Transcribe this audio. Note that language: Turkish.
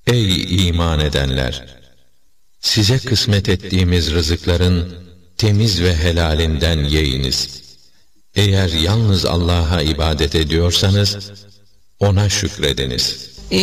Ey iman edenler! Size kısmet ettiğimiz rızıkların temiz ve helalinden yiyiniz. Eğer yalnız Allah'a ibadet ediyorsanız, O'na şükrediniz.